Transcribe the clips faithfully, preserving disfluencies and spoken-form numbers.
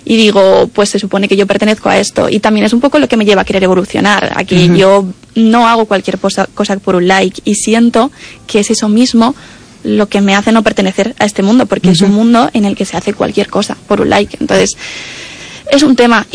y digo, pues se supone que yo pertenezco a esto, y también es un poco lo que me lleva a querer evolucionar. Aquí uh-huh. yo no hago cualquier cosa, cosa por un like, y siento que es eso mismo lo que me hace no pertenecer a este mundo, porque uh-huh. es un mundo en el que se hace cualquier cosa por un like. Entonces es un tema,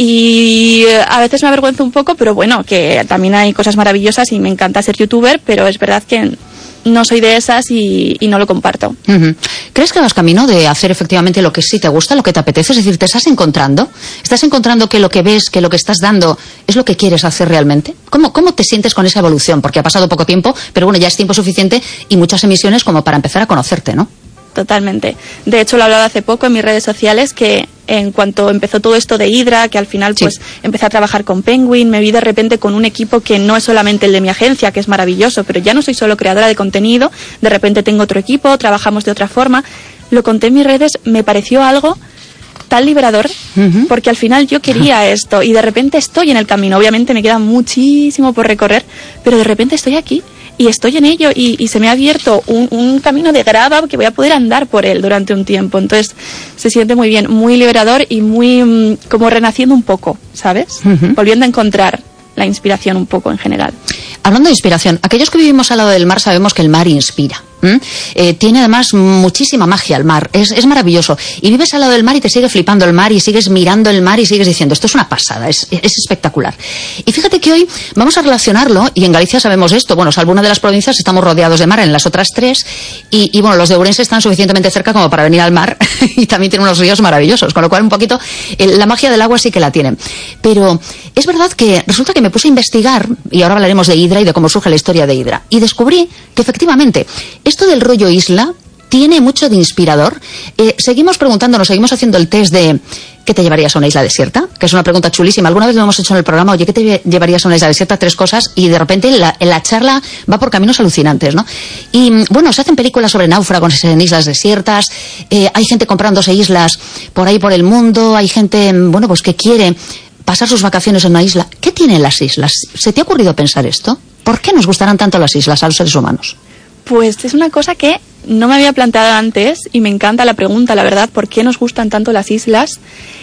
y a veces me avergüenzo un poco, pero bueno, que también hay cosas maravillosas y me encanta ser youtuber, pero es verdad que no soy de esas y, y no lo comparto. Uh-huh. ¿Crees que vas camino de hacer efectivamente lo que sí te gusta, lo que te apetece? Es decir, ¿te estás encontrando? ¿Estás encontrando que lo que ves, que lo que estás dando es lo que quieres hacer realmente? ¿Cómo, cómo te sientes con esa evolución? Porque ha pasado poco tiempo, pero bueno, ya es tiempo suficiente y muchas emisiones como para empezar a conocerte, ¿no? Totalmente. De hecho, lo he hablado hace poco en mis redes sociales, que en cuanto empezó todo esto de Hydra, que al final pues sí. empecé a trabajar con Penguin, me vi de repente con un equipo que no es solamente el de mi agencia, que es maravilloso, pero ya no soy solo creadora de contenido, de repente tengo otro equipo, trabajamos de otra forma. Lo conté en mis redes, me pareció algo tan liberador, uh-huh. porque al final yo quería uh-huh. esto, y de repente estoy en el camino. Obviamente me queda muchísimo por recorrer, pero de repente estoy aquí y estoy en ello, y, y se me ha abierto un, un camino de grava que voy a poder andar por él durante un tiempo. Entonces se siente muy bien, muy liberador y muy um, como renaciendo un poco, ¿sabes? Uh-huh. Volviendo a encontrar la inspiración un poco en general. Hablando de inspiración, aquellos que vivimos al lado del mar sabemos que el mar inspira. ¿Mm? Eh, tiene además muchísima magia el mar, es, es maravilloso, y vives al lado del mar y te sigue flipando el mar, y sigues mirando el mar y sigues diciendo, esto es una pasada, es, es espectacular. Y fíjate que hoy vamos a relacionarlo, y en Galicia sabemos esto, bueno, salvo una de las provincias estamos rodeados de mar, en las otras tres, y, y bueno, los de Ourense están suficientemente cerca como para venir al mar, y también tienen unos ríos maravillosos, con lo cual un poquito eh, la magia del agua sí que la tienen. Pero es verdad que resulta que me puse a investigar, y ahora hablaremos de Hydra y de cómo surge la historia de Hydra, y descubrí que efectivamente esto del rollo isla tiene mucho de inspirador. Eh, seguimos preguntándonos, seguimos haciendo el test de ¿qué te llevarías a una isla desierta? Que es una pregunta chulísima. Alguna vez lo hemos hecho en el programa, oye, ¿qué te llevarías a una isla desierta? Tres cosas, y de repente la, la charla va por caminos alucinantes, ¿no? Y bueno, se hacen películas sobre náufragos en islas desiertas, eh, hay gente comprándose islas por ahí por el mundo, hay gente, bueno, pues que quiere pasar sus vacaciones en una isla. ¿Qué tienen las islas? ¿Se te ha ocurrido pensar esto? ¿Por qué nos gustarán tanto las islas a los seres humanos? Pues es una cosa que no me había planteado antes, y me encanta la pregunta, la verdad, ¿por qué nos gustan tanto las islas?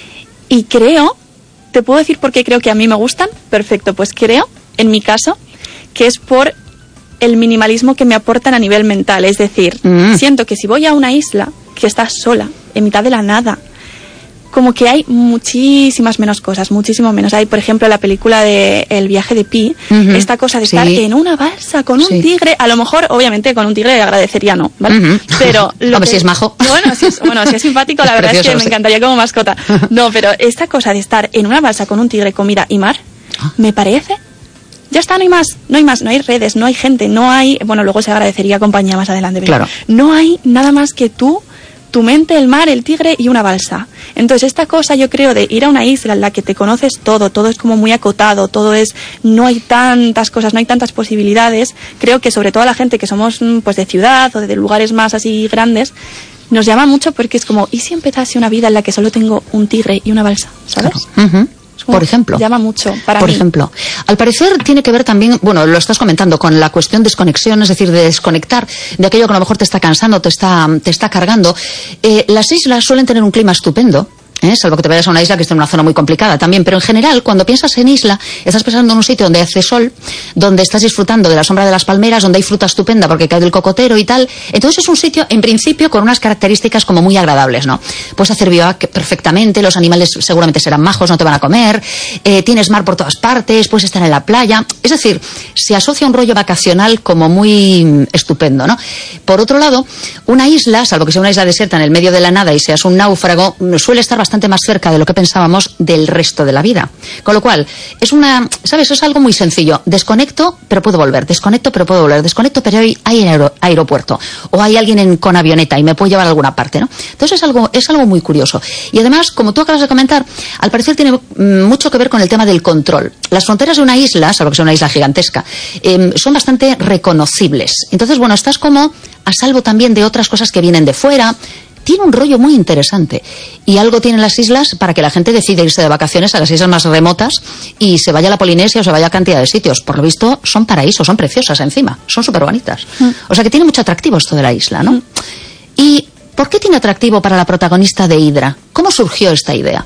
Y creo, ¿te puedo decir por qué creo que a mí me gustan? Perfecto, pues creo, en mi caso, que es por el minimalismo que me aportan a nivel mental. Es decir, mm. siento que si voy a una isla que está sola, en mitad de la nada, como que hay muchísimas menos cosas, muchísimo menos. Hay, por ejemplo, la película de El viaje de Pi, uh-huh. esta cosa de estar sí. en una balsa con un sí. tigre. A lo mejor, obviamente, con un tigre le agradecería no, ¿vale? Uh-huh. Pero lo Hombre, que, si es majo. Bueno, si es, bueno, si es simpático, la es verdad precioso, es que sí. me encantaría como mascota. No, pero esta cosa de estar en una balsa con un tigre, comida y mar, me parece... Ya está, no hay más, no hay más, no hay redes, no hay gente, no hay... Bueno, luego se agradecería compañía más adelante, pero claro. no hay nada más que tú, tu mente, el mar, el tigre y una balsa. Entonces esta cosa, yo creo, de ir a una isla en la que te conoces todo, todo es como muy acotado, todo es, no hay tantas cosas, no hay tantas posibilidades. Creo que sobre todo a la gente que somos pues de ciudad o de lugares más así grandes, nos llama mucho, porque es como, ¿y si empezase una vida en la que solo tengo un tigre y una balsa? ¿Sabes? Claro. Uh-huh. Por ejemplo. Llama mucho para Por mí. ejemplo. Al parecer tiene que ver también, bueno, lo estás comentando, con la cuestión de desconexión, es decir, de desconectar de aquello que a lo mejor te está cansando, te está, te está cargando. Eh, las islas suelen tener un clima estupendo. ¿Eh? Salvo que te vayas a una isla que esté en una zona muy complicada también, pero en general, cuando piensas en isla, estás pensando en un sitio donde hace sol, donde estás disfrutando de la sombra de las palmeras, donde hay fruta estupenda porque cae del cocotero y tal. Entonces es un sitio, en principio, con unas características como muy agradables, ¿no? Puedes hacer bivouac perfectamente, los animales seguramente serán majos, no te van a comer, eh, tienes mar por todas partes, puedes estar en la playa. Es decir, se asocia un rollo vacacional como muy estupendo, ¿no? Por otro lado, una isla, salvo que sea una isla desierta en el medio de la nada y seas un náufrago, suele estar bastante más cerca de lo que pensábamos del resto de la vida. Con lo cual, es una, ¿sabes? Es algo muy sencillo. Desconecto, pero puedo volver. Desconecto, pero puedo volver. Desconecto, pero hay, hay aer- aeropuerto. O hay alguien en, con avioneta y me puede llevar a alguna parte, ¿no? Entonces es algo, es algo muy curioso. Y además, como tú acabas de comentar, al parecer tiene mucho que ver con el tema del control. Las fronteras de una isla, salvo que sea una isla gigantesca, eh, son bastante reconocibles. Entonces, bueno, estás como a salvo también de otras cosas que vienen de fuera. Tiene un rollo muy interesante, y algo tienen las islas para que la gente decida irse de vacaciones a las islas más remotas y se vaya a la Polinesia o se vaya a cantidad de sitios. Por lo visto son paraísos, son preciosas encima, son súper bonitas. Mm. O sea que tiene mucho atractivo esto de la isla, ¿no? Mm. ¿Y por qué tiene atractivo para la protagonista de Hydra? ¿Cómo surgió esta idea?